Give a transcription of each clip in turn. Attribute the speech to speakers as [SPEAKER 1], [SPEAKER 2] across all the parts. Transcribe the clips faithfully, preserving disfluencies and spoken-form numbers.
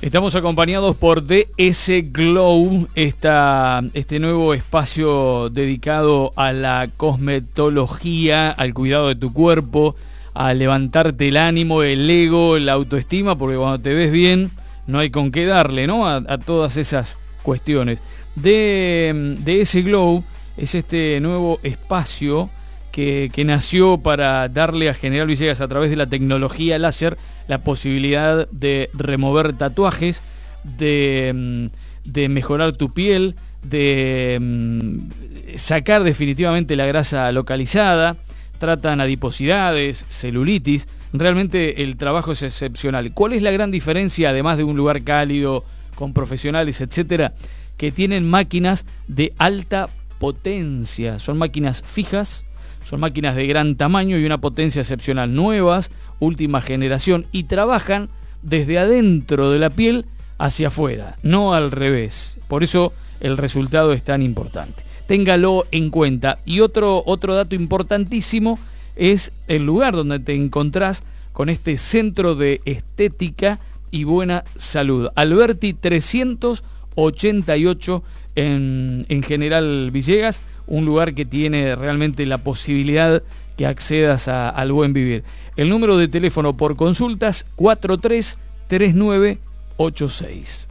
[SPEAKER 1] Estamos acompañados por D S Glow, esta, este nuevo espacio dedicado a la cosmetología, al cuidado de tu cuerpo, a levantarte el ánimo, el ego, la autoestima, porque cuando te ves bien no hay con qué darle, ¿no? A, a todas esas cuestiones. De, D S Glow es este nuevo espacio que, que nació para darle a General Villegas, a través de la tecnología láser, la posibilidad de remover tatuajes, de, de mejorar tu piel, de sacar definitivamente la grasa localizada. Tratan adiposidades, celulitis. Realmente el trabajo es excepcional. ¿Cuál es la gran diferencia, además de un lugar cálido, con profesionales, etcétera? Que tienen máquinas de alta potencia. Son máquinas fijas, son máquinas de gran tamaño y una potencia excepcional, nuevas, última generación, y trabajan desde adentro de la piel hacia afuera, no al revés. Por eso el resultado es tan importante. Téngalo en cuenta. Y otro, otro dato importantísimo es el lugar donde te encontrás con este centro de estética y buena salud. Alberti trescientos ochenta y ocho en, en General Villegas, un lugar que tiene realmente la posibilidad que accedas a, al buen vivir. El número de teléfono por consultas cuatro tres tres nueve ocho seis.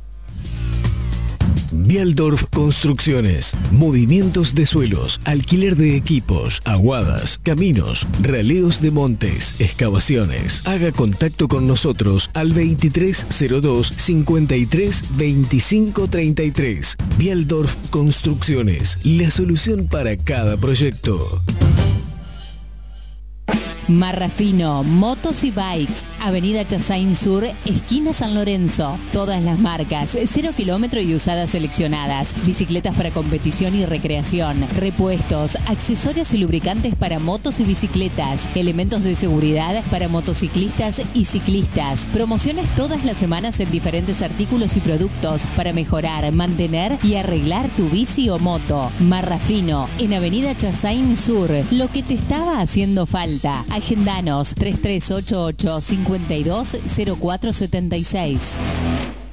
[SPEAKER 2] Bialdorf Construcciones, movimientos de suelos, alquiler de equipos, aguadas, caminos, raleos de montes, excavaciones. Haga contacto con nosotros al veintitrés cero dos, cincuenta y tres, veinticinco treinta y tres. Bialdorf Construcciones, la solución para cada proyecto.
[SPEAKER 3] Marrafino, motos y bikes, Avenida Chassain Sur, esquina San Lorenzo. Todas las marcas, cero kilómetro y usadas seleccionadas. Bicicletas para competición y recreación. Repuestos, accesorios y lubricantes para motos y bicicletas. Elementos de seguridad para motociclistas y ciclistas. Promociones todas las semanas en diferentes artículos y productos para mejorar, mantener y arreglar tu bici o moto. Marrafino, en Avenida Chassain Sur, lo que te estaba haciendo falta. Agendanos tres tres ocho ocho, cinco dos, cero cuatro siete seis.